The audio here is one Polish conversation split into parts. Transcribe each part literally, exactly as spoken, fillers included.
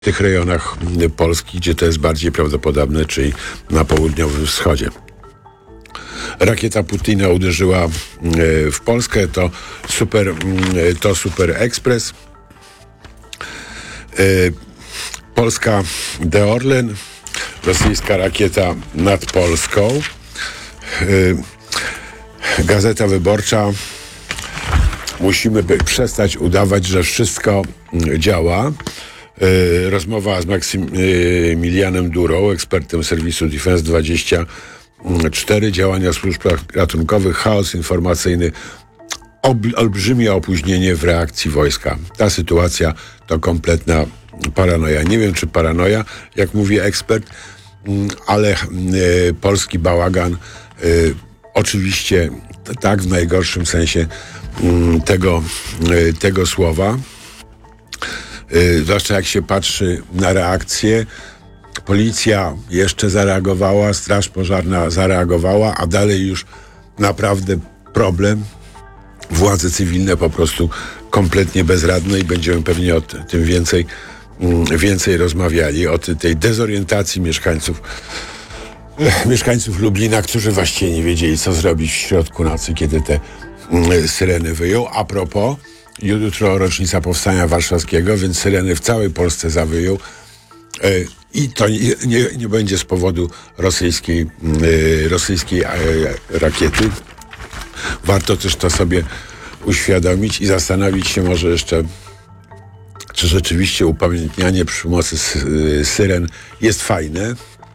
w tych rejonach Polski, gdzie to jest bardziej prawdopodobne, czyli na południowym wschodzie. Rakieta Putina uderzyła w Polskę, to Super, to Super Express. Polska de Orlen, rosyjska rakieta nad Polską. Gazeta Wyborcza. Musimy przestać udawać, że wszystko działa. Rozmowa z Maksymilianem Durą, ekspertem serwisu Defense dwadzieścia cztery, działania służb ratunkowych, chaos informacyjny, olbrzymie opóźnienie w reakcji wojska. Ta sytuacja to kompletna paranoja. Nie wiem, czy paranoja, jak mówi ekspert, ale polski bałagan, oczywiście tak w najgorszym sensie tego, tego słowa. Zwłaszcza jak się patrzy na reakcję. Policja jeszcze zareagowała, Straż Pożarna zareagowała, a dalej już naprawdę problem. Władze cywilne po prostu kompletnie bezradne i będziemy pewnie o tym więcej, więcej rozmawiali, o tej dezorientacji mieszkańców mieszkańców Lublina, którzy właściwie nie wiedzieli, co zrobić w środku nocy, kiedy te syreny wyją. A propos, jutro rocznica Powstania Warszawskiego, więc syreny w całej Polsce zawyją. I to nie, nie, nie będzie z powodu rosyjskiej, rosyjskiej rakiety. Warto też to sobie uświadomić i zastanowić się może jeszcze, czy rzeczywiście upamiętnianie przy pomocy syren jest fajne,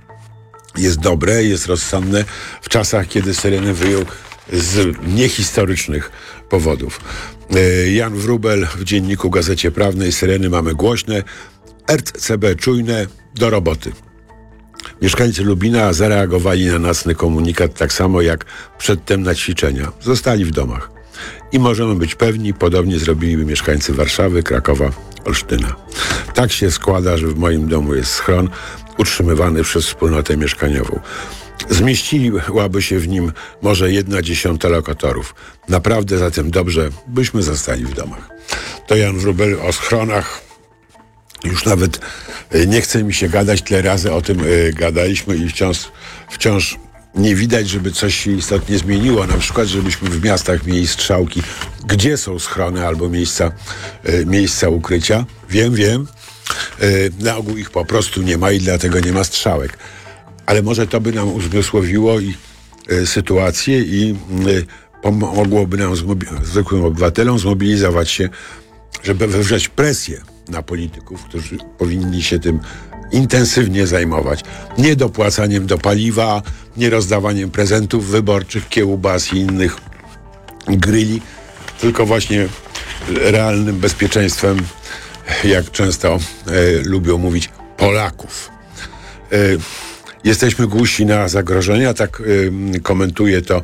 jest dobre, jest rozsądne w czasach, kiedy syreny wyją z niehistorycznych powodów. Jan Wróbel w Dzienniku Gazecie Prawnej. Syreny mamy głośne, R C B czujne, do roboty. Mieszkańcy Lubina zareagowali na nocny komunikat tak samo jak przedtem na ćwiczenia. Zostali w domach. I możemy być pewni, podobnie zrobiliby mieszkańcy Warszawy, Krakowa, Olsztyna. Tak się składa, że w moim domu jest schron utrzymywany przez wspólnotę mieszkaniową. Zmieściłaby się w nim może jedna dziesiąta lokatorów. Naprawdę zatem dobrze, byśmy zostali w domach. To Jan Wróbel o schronach. Już nawet nie chce mi się gadać, tyle razy o tym y, gadaliśmy i wciąż, wciąż nie widać, żeby coś się istotnie zmieniło. Na przykład, żebyśmy w miastach mieli strzałki, gdzie są schrony albo miejsca, y, miejsca ukrycia. Wiem, wiem. Y, na ogół ich po prostu nie ma i dlatego nie ma strzałek. Ale może to by nam uzmysłowiło i y, sytuację i y, pomogłoby nam, zmobi- zwykłym obywatelom, zmobilizować się, żeby wywrzeć presję na polityków, którzy powinni się tym intensywnie zajmować. Nie dopłacaniem do paliwa, nie rozdawaniem prezentów wyborczych, kiełbas i innych gryli, tylko właśnie realnym bezpieczeństwem, jak często e, lubią mówić, Polaków. E, jesteśmy głusi na zagrożenia, tak e, komentuje to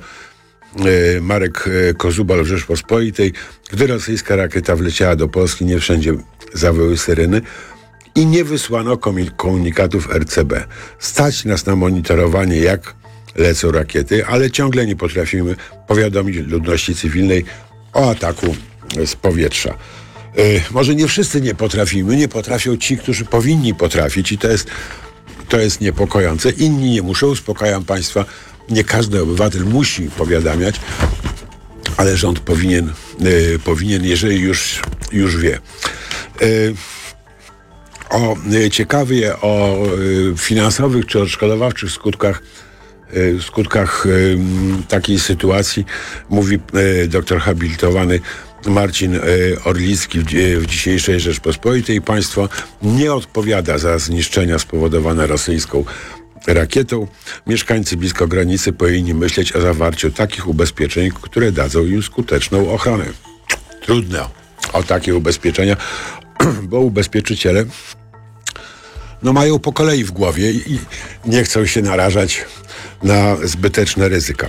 e, Marek Kozubal w Rzeczpospolitej. Gdy rosyjska rakieta wleciała do Polski, nie wszędzie zawyły syreny i nie wysłano komunikatów R C B. Stać nas na monitorowanie, jak lecą rakiety, ale ciągle nie potrafimy powiadomić ludności cywilnej o ataku z powietrza. Yy, może nie wszyscy nie potrafimy, nie potrafią ci, którzy powinni potrafić i to jest, to jest niepokojące. Inni nie muszą, uspokajam Państwa, nie każdy obywatel musi powiadamiać, ale rząd powinien, yy, powinien jeżeli już, już wie. Yy, o yy, ciekawie o yy, finansowych czy odszkodowawczych skutkach yy, skutkach yy, takiej sytuacji mówi yy, doktor habilitowany Marcin yy, Orlicki w, yy, w dzisiejszej Rzeczpospolitej. Państwo nie odpowiada za zniszczenia spowodowane rosyjską rakietą. Mieszkańcy blisko granicy powinni myśleć o zawarciu takich ubezpieczeń, które dadzą im skuteczną ochronę. Trudno o takie ubezpieczenia, bo ubezpieczyciele no mają po kolei w głowie i nie chcą się narażać na zbyteczne ryzyka.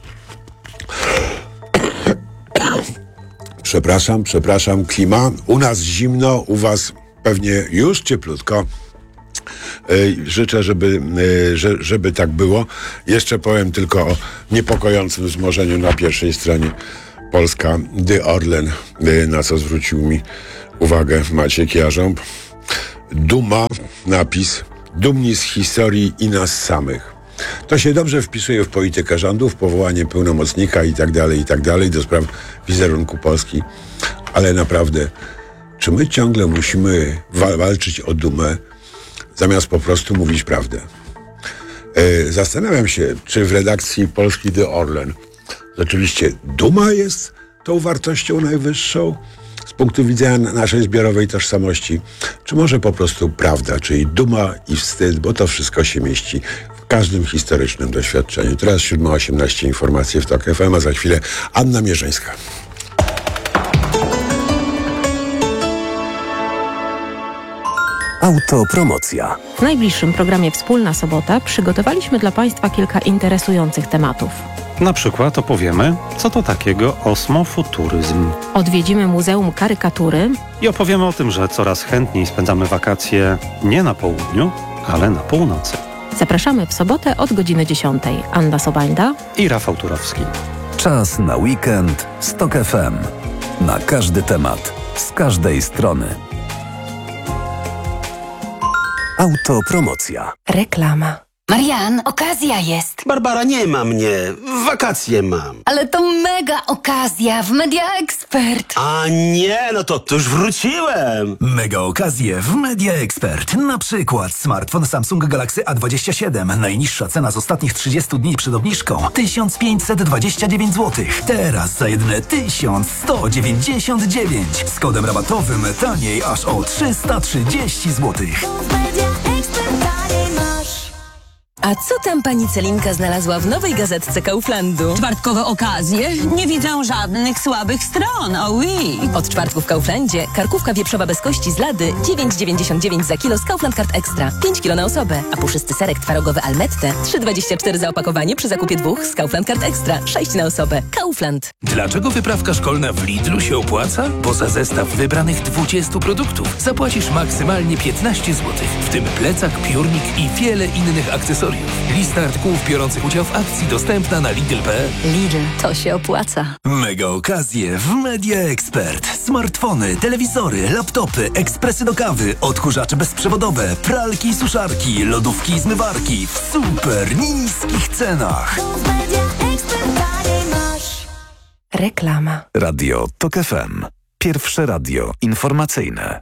Przepraszam, przepraszam, klima. U nas zimno, u was pewnie już cieplutko. Życzę, żeby, żeby tak było. Jeszcze powiem tylko o niepokojącym wzmożeniu na pierwszej stronie Polska de Orlen, na co zwrócił mi uwagę Maciek Jarząb. Duma, napis, dumni z historii i nas samych. To się dobrze wpisuje w politykę rządów, powołanie pełnomocnika i tak dalej, i tak dalej do spraw wizerunku Polski. Ale naprawdę, czy my ciągle musimy wa- walczyć o dumę, zamiast po prostu mówić prawdę? E, zastanawiam się, czy w redakcji Polski The Orlen rzeczywiście duma jest tą wartością najwyższą z punktu widzenia naszej zbiorowej tożsamości, czy może po prostu prawda, czyli duma i wstyd, bo to wszystko się mieści w każdym historycznym doświadczeniu. Teraz siódma osiemnaście, informacje w TOK F M, a za chwilę Anna Mierzeńska. Autopromocja. W najbliższym programie Wspólna Sobota przygotowaliśmy dla Państwa kilka interesujących tematów. Na przykład opowiemy, co to takiego osmofuturyzm. Odwiedzimy Muzeum Karykatury I opowiemy o tym, że coraz chętniej spędzamy wakacje nie na południu, ale na północy. Zapraszamy w sobotę od godziny dziesiątej. Anna Sobańda I Rafał Turowski. Czas na weekend z TOK F M. Na każdy temat, z każdej strony. Autopromocja. reklama. Marian, okazja jest. Barbara, nie ma mnie. Wakacje mam. Ale to mega okazja w Media Expert. A nie, no to, to już wróciłem. Mega okazje w Media Expert. Na przykład smartfon Samsung Galaxy A dwadzieścia siedem. Najniższa cena z ostatnich trzydziestu dni przed obniżką. tysiąc pięćset dwadzieścia dziewięć złotych. Teraz za jedyne tysiąc sto dziewięćdziesiąt dziewięć. Z kodem rabatowym taniej aż o trzysta trzydzieści złotych. A co tam pani Celinka znalazła w nowej gazetce Kauflandu? Czwartkowe okazje? Nie widzę żadnych słabych stron, oh oui. Od czwartku w Kauflandzie karkówka wieprzowa bez kości z lady dziewięć dziewięćdziesiąt dziewięć za kilo z Kaufland Card Extra. pięć kilo na osobę. A puszysty serek twarogowy Almette trzy dwadzieścia cztery za opakowanie przy zakupie dwóch z Kaufland Card Extra. sześć na osobę. Kaufland. Dlaczego wyprawka szkolna w Lidlu się opłaca? Bo za zestaw wybranych dwudziestu produktów zapłacisz maksymalnie piętnaście złotych, w tym plecak, piórnik i wiele innych akcesoriów. Lista artykułów biorących udział w akcji dostępna na lidl kropka p l. Lidl, to się opłaca. Mega okazje w Media Expert. Smartfony, telewizory, laptopy, ekspresy do kawy, odkurzacze bezprzewodowe, pralki i suszarki, lodówki i zmywarki w super niskich cenach. Reklama. Radio TOK F M. Pierwsze radio informacyjne.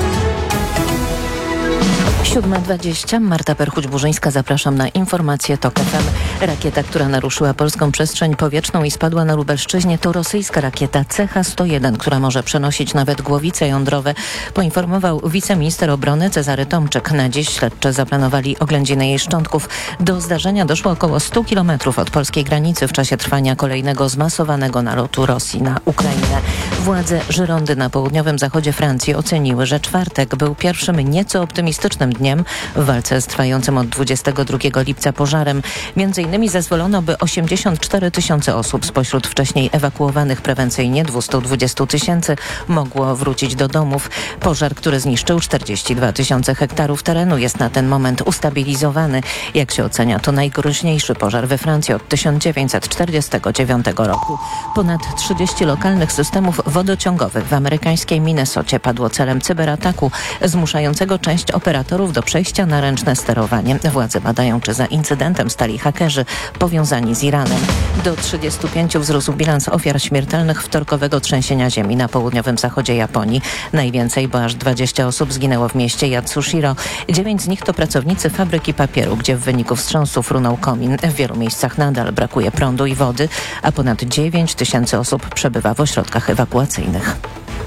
siódma dwadzieścia. Marta Perchuć-Burzyńska. Zapraszam na informacje TOK F M. Rakieta, która naruszyła polską przestrzeń powietrzną i spadła na Lubelszczyźnie, to rosyjska rakieta C H sto jeden, która może przenosić nawet głowice jądrowe, poinformował wiceminister obrony Cezary Tomczyk. Na dziś śledczy zaplanowali oględziny jej szczątków. Do zdarzenia doszło około stu kilometrów od polskiej granicy w czasie trwania kolejnego zmasowanego nalotu Rosji na Ukrainę. Władze Żyrondy na południowym zachodzie Francji oceniły, że czwartek był pierwszym nieco optymistycznym dniem w walce z trwającym od dwudziestego drugiego lipca pożarem. Między innymi zezwolono, by osiemdziesiąt cztery tysiące osób spośród wcześniej ewakuowanych prewencyjnie dwieście dwadzieścia tysięcy mogło wrócić do domów. Pożar, który zniszczył czterdzieści dwa tysiące hektarów terenu, jest na ten moment ustabilizowany. Jak się ocenia, to najgroźniejszy pożar we Francji od tysiąc dziewięćset czterdziestego dziewiątego roku. Ponad trzydzieści lokalnych systemów wodociągowych w amerykańskiej Minnesocie padło celem cyberataku zmuszającego część operatorów do przejścia na ręczne sterowanie. Władze badają, czy za incydentem stali hakerzy powiązani z Iranem. Do trzydziestu pięciu wzrósł bilans ofiar śmiertelnych wtorkowego trzęsienia ziemi na południowym zachodzie Japonii. Najwięcej, bo aż dwadzieścia osób zginęło w mieście Yatsushiro. Dziewięć z nich to pracownicy fabryki papieru, gdzie w wyniku wstrząsu frunął komin. W wielu miejscach nadal brakuje prądu i wody, a ponad dziewięć tysięcy osób przebywa w ośrodkach ewakuacyjnych.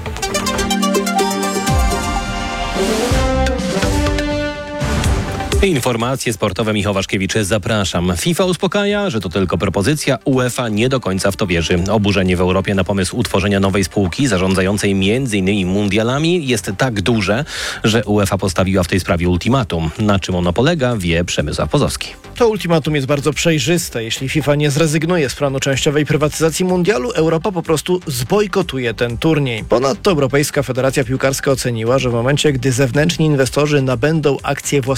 Informacje sportowe, Michał Waszkiewicz, zapraszam. FIFA uspokaja, że to tylko propozycja, UEFA nie do końca w to wierzy. Oburzenie w Europie na pomysł utworzenia nowej spółki zarządzającej między innymi mundialami jest tak duże, że UEFA postawiła w tej sprawie ultimatum. Na czym ono polega, wie Przemysław Pozowski. To ultimatum jest bardzo przejrzyste. Jeśli FIFA nie zrezygnuje z planu częściowej prywatyzacji mundialu, Europa po prostu zbojkotuje ten turniej. Ponadto Europejska Federacja Piłkarska oceniła, że w momencie, gdy zewnętrzni inwestorzy nabędą akcje własnościowe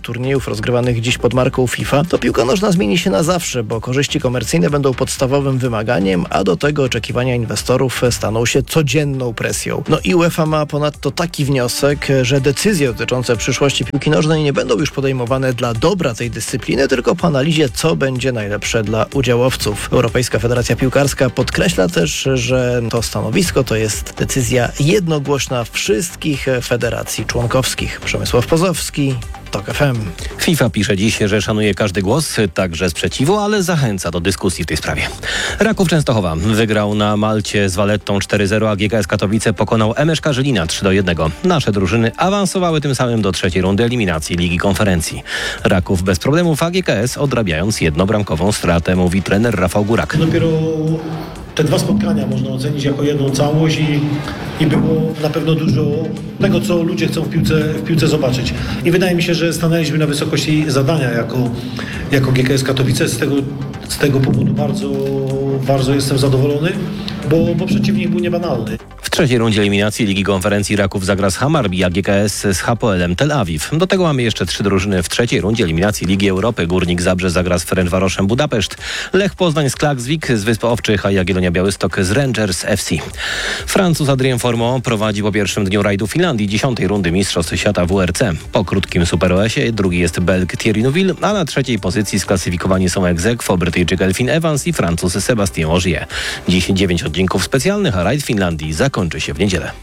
turniejów rozgrywanych dziś pod marką FIFA, to piłka nożna zmieni się na zawsze, bo korzyści komercyjne będą podstawowym wymaganiem, a do tego oczekiwania inwestorów staną się codzienną presją. No i UEFA ma ponadto taki wniosek, że decyzje dotyczące przyszłości piłki nożnej nie będą już podejmowane dla dobra tej dyscypliny, tylko po analizie, co będzie najlepsze dla udziałowców. Europejska Federacja Piłkarska podkreśla też, że to stanowisko to jest decyzja jednogłośna wszystkich federacji członkowskich. Przemysław Pozowski, TOK F M. FIFA pisze dziś, że szanuje każdy głos, także sprzeciwu, ale zachęca do dyskusji w tej sprawie. Raków Częstochowa wygrał na Malcie z Valettą cztery zero, a G K S Katowice pokonał M Sz K Żylina trzy do jednego. Nasze drużyny awansowały tym samym do trzeciej rundy eliminacji Ligi Konferencji. Raków bez problemów, a G K S odrabiając jednobramkową stratę, mówi trener Rafał Górak. Dopiero te dwa spotkania można ocenić jako jedną całość i, i było na pewno dużo tego, co ludzie chcą w piłce, w piłce zobaczyć. I wydaje mi się, że stanęliśmy na wysokości zadania jako, jako G K S Katowice. Z tego, z tego powodu bardzo, bardzo jestem zadowolony, bo, bo przeciwnik był niebanalny. W trzeciej rundzie eliminacji Ligi Konferencji Raków zagra z Hamarbi, a G K S z H P L em Tel Awiw. Do tego mamy jeszcze trzy drużyny w trzeciej rundzie eliminacji Ligi Europy. Górnik Zabrze zagra z Ferencvaroszem Budapeszt, Lech Poznań z Klaksvik z Wysp Owczych, a Jagiellonia Białystok z Rangers F C. Francuz Adrien Fourmont prowadzi po pierwszym dniu rajdu Finlandii dziesiątej rundy Mistrzostw Świata W R C. Po krótkim Super O S-ie drugi jest Belg Thierry Neuville, a na trzeciej pozycji sklasyfikowani są ex aequo Brytyjczyk Elfyn Evans i Francuz Sébastien Ogier. Dziś dziewięć odcinków specjalnych, a rajd Finlandii zakończy się w niedzielę.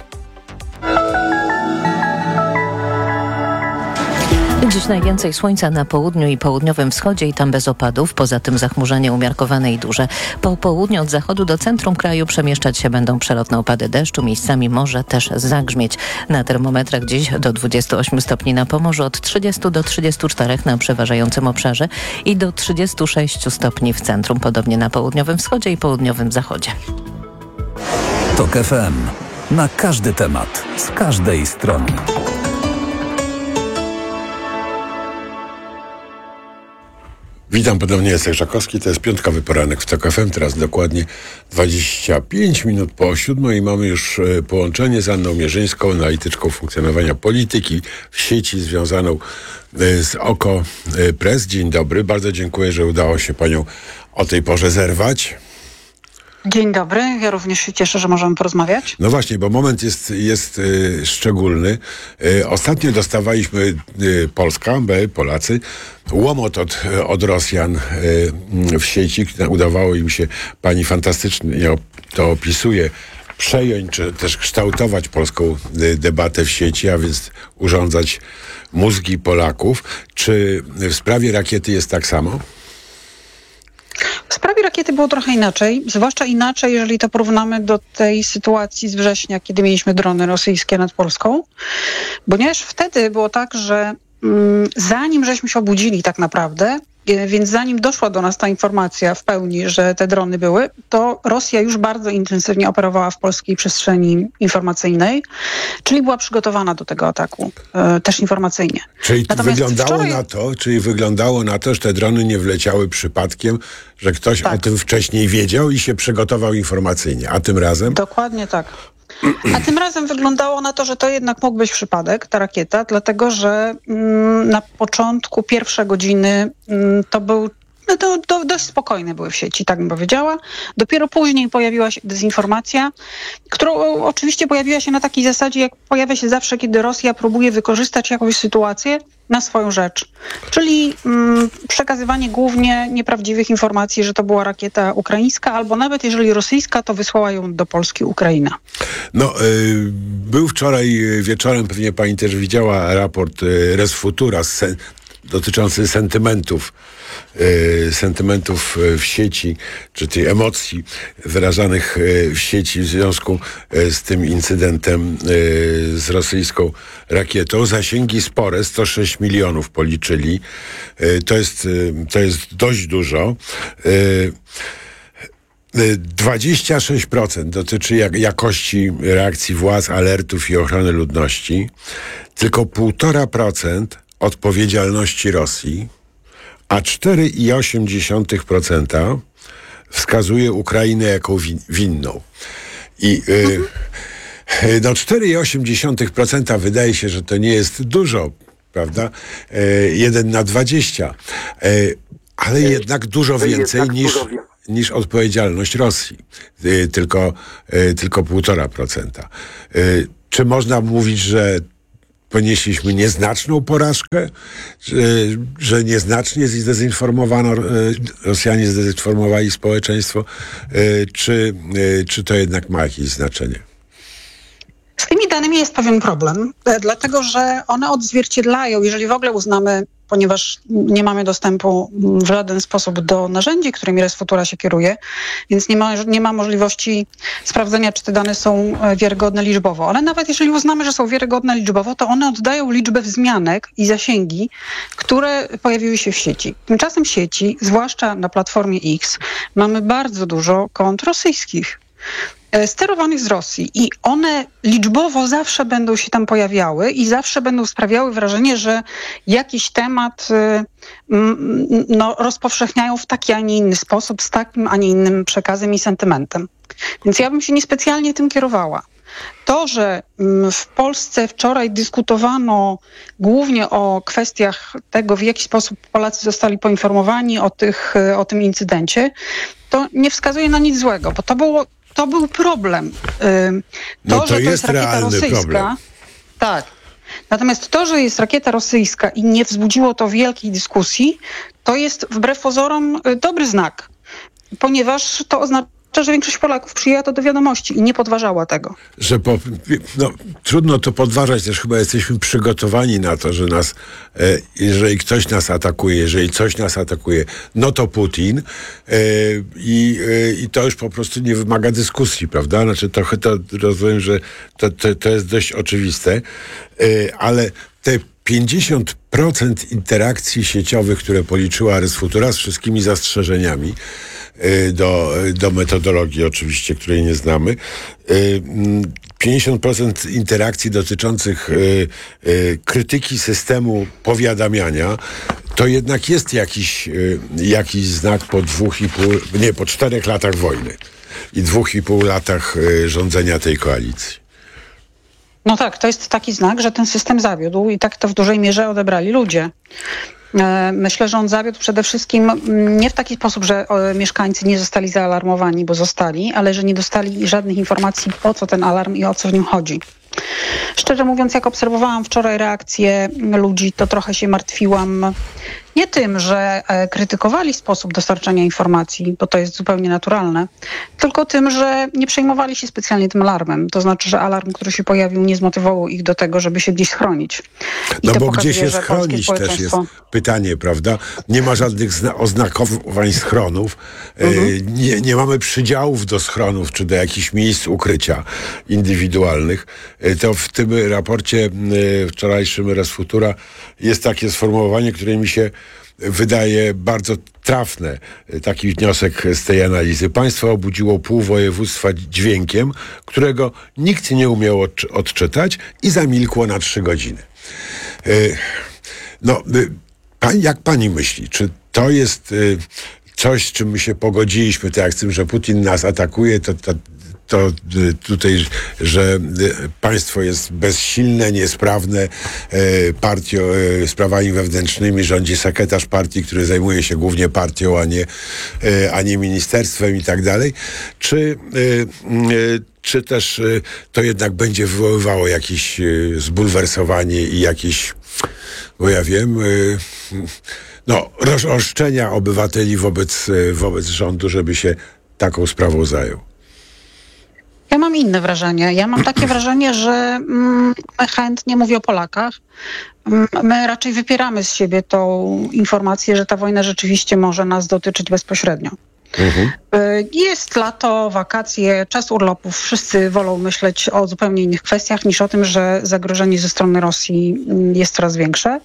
Dziś najwięcej słońca na południu i południowym wschodzie i tam bez opadów, poza tym zachmurzenie umiarkowane i duże. Po południu od zachodu do centrum kraju przemieszczać się będą przelotne opady deszczu, miejscami może też zagrzmieć. Na termometrach dziś do dwudziestu ośmiu stopni na Pomorzu, od trzydziestu do trzydziestu czterech na przeważającym obszarze i do trzydziestu sześciu stopni w centrum, podobnie na południowym wschodzie i południowym zachodzie. TOK F M. Na każdy temat, z każdej strony. Witam ponownie, Jacek Żakowski, to jest piątkowy poranek w TOK F M, teraz dokładnie dwadzieścia pięć minut po siódmej i mamy już połączenie z Anną Mierzyńską, analityczką funkcjonowania polityki w sieci związaną z Oko Press. Dzień dobry, bardzo dziękuję, że udało się panią o tej porze zerwać. Dzień dobry, ja również się cieszę, że możemy porozmawiać. No właśnie, bo moment jest, jest y, szczególny. Y, ostatnio dostawaliśmy, y, Polska, my, Polacy, łomot od, od Rosjan y, w sieci. Udawało im się, pani fantastycznie to opisuje, przejąć, czy też kształtować polską y, debatę w sieci, a więc urządzać mózgi Polaków. Czy w sprawie rakiety jest tak samo? W sprawie rakiety było trochę inaczej, zwłaszcza inaczej, jeżeli to porównamy do tej sytuacji z września, kiedy mieliśmy drony rosyjskie nad Polską, ponieważ wtedy było tak, że mm, zanim żeśmy się obudzili tak naprawdę, więc zanim doszła do nas ta informacja w pełni, że te drony były, to Rosja już bardzo intensywnie operowała w polskiej przestrzeni informacyjnej, czyli była przygotowana do tego ataku, e, też informacyjnie. Czyli Natomiast wyglądało wczoraj... na to, czyli wyglądało na to, że te drony nie wleciały przypadkiem, że ktoś tak. o tym wcześniej wiedział i się przygotował informacyjnie. A tym razem? Dokładnie tak. A tym razem wyglądało na to, że to jednak mógł być przypadek, ta rakieta, dlatego że mm, na początku pierwsze godziny mm, to był no to, to dość spokojne były w sieci, tak bym powiedziała. Dopiero później pojawiła się dezinformacja, która oczywiście pojawiła się na takiej zasadzie, jak pojawia się zawsze, kiedy Rosja próbuje wykorzystać jakąś sytuację na swoją rzecz. Czyli mm, przekazywanie głównie nieprawdziwych informacji, że to była rakieta ukraińska, albo nawet jeżeli rosyjska, to wysłała ją do Polski Ukraina. No, y, był wczoraj wieczorem, pewnie pani też widziała raport y, Res Futura sen, dotyczący sentymentów y, sentymentów w sieci, czy tych emocji wyrażanych w sieci w związku z tym incydentem y, z rosyjską rakietą. Zasięgi spore, sto sześć milionów policzyli. Y, to jest, y, to jest dość dużo. Y, dwadzieścia sześć procent dotyczy jak, jakości reakcji władz, alertów i ochrony ludności. Tylko półtora procent odpowiedzialności Rosji, a cztery przecinek osiem procent wskazuje Ukrainę jako win- winną. I yy, no cztery przecinek osiem procent wydaje się, że to nie jest dużo prawda? E, jeden na dwadzieścia. E, ale jednak dużo więcej jednak niż, dużo wie- niż odpowiedzialność Rosji. E, tylko, e, tylko półtora procenta. E, czy można mówić, że ponieśliśmy nieznaczną porażkę, że, że nieznacznie zdezinformowano, Rosjanie zdezinformowali społeczeństwo, czy, czy to jednak ma jakieś znaczenie? Z tymi danymi jest pewien problem, dlatego że one odzwierciedlają, jeżeli w ogóle uznamy, ponieważ nie mamy dostępu w żaden sposób do narzędzi, którymi Resfutura się kieruje, więc nie ma, nie ma możliwości sprawdzenia, czy te dane są wiarygodne liczbowo. Ale nawet jeżeli uznamy, że są wiarygodne liczbowo, to one oddają liczbę wzmianek i zasięgi, które pojawiły się w sieci. Tymczasem w sieci, zwłaszcza na platformie X, mamy bardzo dużo kont rosyjskich, sterowanych z Rosji i one liczbowo zawsze będą się tam pojawiały i zawsze będą sprawiały wrażenie, że jakiś temat no, rozpowszechniają w taki, a nie inny sposób, z takim, a nie innym przekazem i sentymentem. Więc ja bym się niespecjalnie tym kierowała. To, że w Polsce wczoraj dyskutowano głównie o kwestiach tego, w jaki sposób Polacy zostali poinformowani o, tych, o tym incydencie, to nie wskazuje na nic złego, bo to było To był problem. To, no to że to jest jest rakieta realny rosyjska. problem. Tak. Natomiast to, że jest rakieta rosyjska i nie wzbudziło to wielkiej dyskusji, to jest wbrew pozorom dobry znak, ponieważ to oznacza, że większość Polaków przyjęła to do wiadomości i nie podważała tego. Że po, no, trudno to podważać, też chyba jesteśmy przygotowani na to, że nas, e, jeżeli ktoś nas atakuje, jeżeli coś nas atakuje, no to Putin e, i, e, i to już po prostu nie wymaga dyskusji, prawda? Znaczy trochę to rozumiem, że to, to, to jest dość oczywiste, e, ale te pięćdziesiąt procent interakcji sieciowych, które policzyła Resfutura z wszystkimi zastrzeżeniami do, do metodologii oczywiście, której nie znamy, pięćdziesiąt procent interakcji dotyczących krytyki systemu powiadamiania, to jednak jest jakiś, jakiś znak po dwóch i pół, nie, po czterech latach wojny i dwóch i pół latach rządzenia tej koalicji. No tak, to jest taki znak, że ten system zawiódł i tak to w dużej mierze odebrali ludzie. Myślę, że on zawiódł przede wszystkim nie w taki sposób, że mieszkańcy nie zostali zaalarmowani, bo zostali, ale że nie dostali żadnych informacji, po co ten alarm i o co w nim chodzi. Szczerze mówiąc, jak obserwowałam wczoraj reakcje ludzi, to trochę się martwiłam nie tym, że krytykowali sposób dostarczania informacji, bo to jest zupełnie naturalne, tylko tym, że nie przejmowali się specjalnie tym alarmem. To znaczy, że alarm, który się pojawił, nie zmotywował ich do tego, żeby się gdzieś schronić. I no to bo pokazuje, gdzie się że schronić też jest pytanie, prawda? Nie ma żadnych zna- oznakowań schronów. Mhm. E, nie, nie mamy przydziałów do schronów, czy do jakichś miejsc ukrycia indywidualnych. E, to w tym raporcie e, wczorajszym Resfutura jest takie sformułowanie, które mi się wydaje bardzo trafne, taki wniosek z tej analizy. Państwo obudziło pół województwa dźwiękiem, którego nikt nie umiał odczy- odczytać i zamilkło na trzy godziny. Yy, no, yy, pani, jak pani myśli, czy to jest yy, coś, z czym my się pogodziliśmy, tak jak z tym, że Putin nas atakuje, to, to to tutaj, że państwo jest bezsilne, niesprawne, partią, sprawami wewnętrznymi rządzi sekretarz partii, który zajmuje się głównie partią, a nie, a nie ministerstwem i tak dalej. Czy, czy też to jednak będzie wywoływało jakieś zbulwersowanie i jakieś, bo ja wiem, no, roszczenia obywateli wobec, wobec rządu, żeby się taką sprawą zajął? Ja mam inne wrażenie. Ja mam takie wrażenie, że mm, chętnie mówię o Polakach. My raczej wypieramy z siebie tą informację, że ta wojna rzeczywiście może nas dotyczyć bezpośrednio. Mhm. Jest lato, wakacje, czas urlopów. Wszyscy wolą myśleć o zupełnie innych kwestiach niż o tym, że zagrożenie ze strony Rosji jest coraz większe.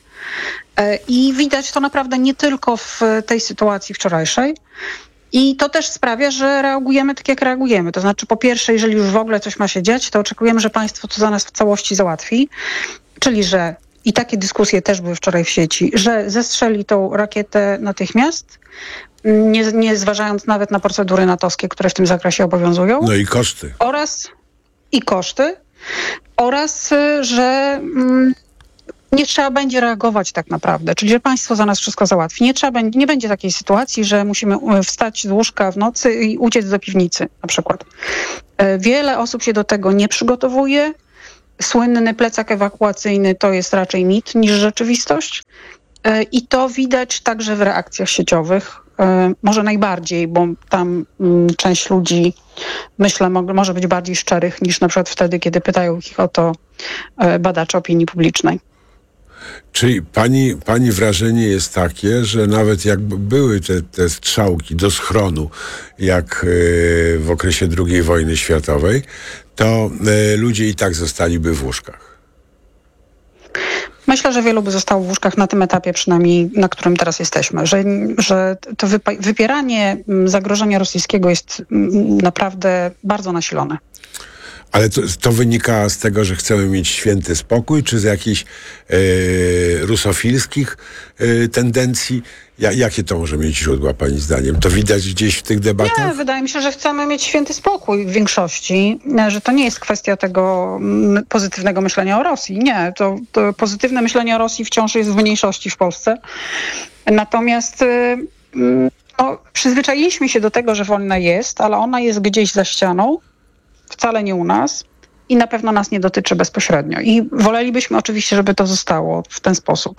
I widać to naprawdę nie tylko w tej sytuacji wczorajszej. I to też sprawia, że reagujemy tak, jak reagujemy. To znaczy, po pierwsze, jeżeli już w ogóle coś ma się dziać, to oczekujemy, że państwo to za nas w całości załatwi. Czyli, że i takie dyskusje też były wczoraj w sieci, że zestrzeli tą rakietę natychmiast, nie, nie zważając nawet na procedury natowskie, które w tym zakresie obowiązują. No i koszty. Oraz i koszty. Oraz, że mm, nie trzeba będzie reagować tak naprawdę, czyli że państwo za nas wszystko załatwi. Nie, trzeba będzie, nie będzie takiej sytuacji, że musimy wstać z łóżka w nocy i uciec do piwnicy na przykład. Wiele osób się do tego nie przygotowuje. Słynny plecak ewakuacyjny to jest raczej mit niż rzeczywistość. I to widać także w reakcjach sieciowych. Może najbardziej, bo tam część ludzi, myślę, może być bardziej szczerych niż na przykład wtedy, kiedy pytają ich o to badacze opinii publicznej. Czyli pani, pani wrażenie jest takie, że nawet jakby były te, te strzałki do schronu, jak yy, w okresie drugiej wojny światowej, to yy, ludzie i tak zostaliby w łóżkach. Myślę, że wielu by zostało w łóżkach na tym etapie przynajmniej, na którym teraz jesteśmy, że, że to wypa- wypieranie zagrożenia rosyjskiego jest naprawdę bardzo nasilone. Ale to, to wynika z tego, że chcemy mieć święty spokój, czy z jakichś e, rusofilskich e, tendencji? Ja, jakie to może mieć źródła, pani zdaniem? To widać gdzieś w tych debatach? Nie, wydaje mi się, że chcemy mieć święty spokój w większości, że to nie jest kwestia tego pozytywnego myślenia o Rosji. Nie, to, to pozytywne myślenie o Rosji wciąż jest w mniejszości w Polsce. Natomiast no, przyzwyczailiśmy się do tego, że wojna jest, ale ona jest gdzieś za ścianą, wcale nie u nas i na pewno nas nie dotyczy bezpośrednio. I wolelibyśmy oczywiście, żeby to zostało w ten sposób.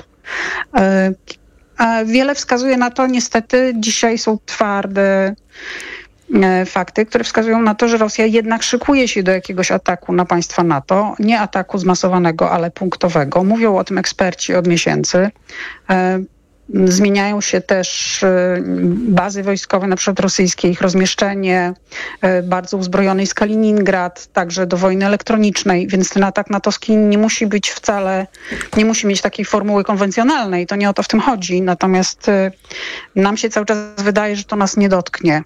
A wiele wskazuje na to, niestety dzisiaj są twarde fakty, które wskazują na to, że Rosja jednak szykuje się do jakiegoś ataku na państwa NATO. Nie ataku zmasowanego, ale punktowego. Mówią o tym eksperci od miesięcy. Zmieniają się też bazy wojskowe, na przykład rosyjskie, ich rozmieszczenie, bardzo uzbrojony jest Kaliningrad, także do wojny elektronicznej, więc ten atak natowski nie musi być wcale, nie musi mieć takiej formuły konwencjonalnej, to nie o to w tym chodzi, natomiast nam się cały czas wydaje, że to nas nie dotknie.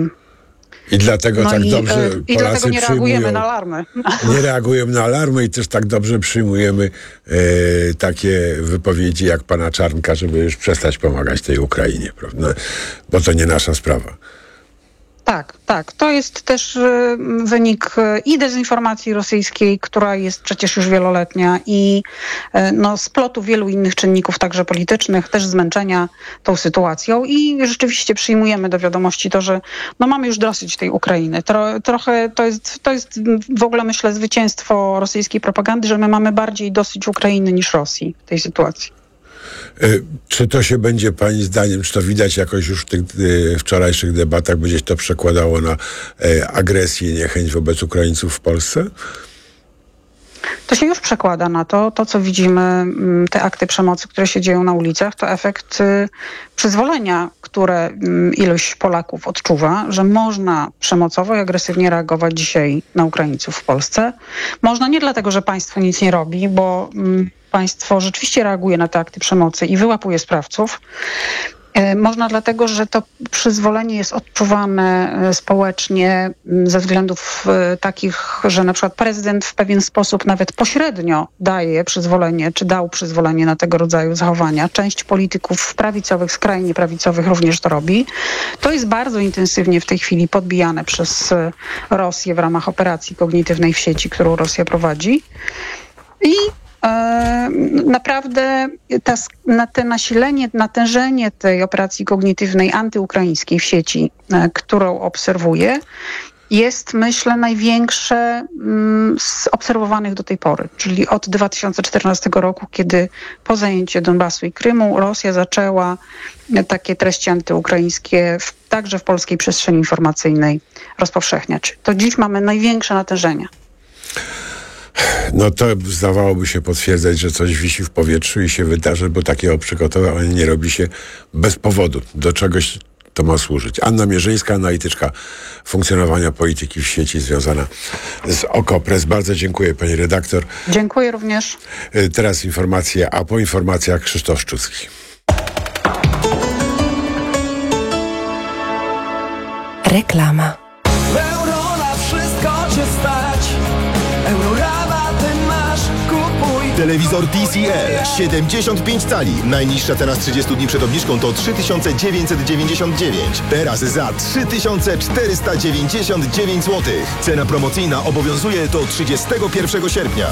I dlatego no tak i, dobrze I Polacy dlatego nie reagujemy przyjmują, na alarmy. Nie reagujemy na alarmy i też tak dobrze przyjmujemy e, takie wypowiedzi jak pana Czarnka, żeby już przestać pomagać tej Ukrainie, prawda? Bo to nie nasza sprawa. Tak, tak. To jest też y, wynik y, i dezinformacji rosyjskiej, która jest przecież już wieloletnia i y, no, splotu wielu innych czynników, także politycznych, też zmęczenia tą sytuacją i rzeczywiście przyjmujemy do wiadomości to, że no, mamy już dosyć tej Ukrainy. Tro, trochę to jest, to jest w ogóle, myślę, zwycięstwo rosyjskiej propagandy, że my mamy bardziej dosyć Ukrainy niż Rosji w tej sytuacji. Czy to się będzie pani zdaniem, czy to widać jakoś już w tych y, wczorajszych debatach, będzie to przekładało na y, agresję i niechęć wobec Ukraińców w Polsce? To się już przekłada na to, to co widzimy, te akty przemocy, które się dzieją na ulicach, to efekt y, przyzwolenia, które y, ilość Polaków odczuwa, że można przemocowo i agresywnie reagować dzisiaj na Ukraińców w Polsce. Można nie dlatego, że państwo nic nie robi, bo y, państwo rzeczywiście reaguje na te akty przemocy i wyłapuje sprawców. Można dlatego, że to przyzwolenie jest odczuwane społecznie ze względów takich, że na przykład prezydent w pewien sposób nawet pośrednio daje przyzwolenie, czy dał przyzwolenie na tego rodzaju zachowania. Część polityków prawicowych, skrajnie prawicowych również to robi. To jest bardzo intensywnie w tej chwili podbijane przez Rosję w ramach operacji kognitywnej w sieci, którą Rosja prowadzi. I naprawdę ta, na te nasilenie, natężenie tej operacji kognitywnej antyukraińskiej w sieci, którą obserwuję, jest, myślę, największe z obserwowanych do tej pory. Czyli od dwa tysiące czternastego roku, kiedy po zajęciu Donbasu i Krymu Rosja zaczęła takie treści antyukraińskie w, także w polskiej przestrzeni informacyjnej rozpowszechniać. To dziś mamy największe natężenie. No to zdawałoby się potwierdzać, że coś wisi w powietrzu i się wydarzy, bo takiego przygotowania nie robi się bez powodu. Do czegoś to ma służyć. Anna Mierzyńska, analityczka funkcjonowania polityki w sieci związana z Okopres. Bardzo dziękuję, pani redaktor. Dziękuję również. Teraz informacje, a po informacjach Krzysztof Szczucki. Reklama. Euro na wszystko cię stać. Eurorabaty masz, kupuj. Telewizor T C L siedemdziesiąt pięć cali. Najniższa cena z trzydziestu dni przed obniżką to trzy tysiące dziewięćset dziewięćdziesiąt dziewięć. Teraz za trzy tysiące czterysta dziewięćdziesiąt dziewięć złotych. Cena promocyjna obowiązuje do trzydziestego pierwszego sierpnia.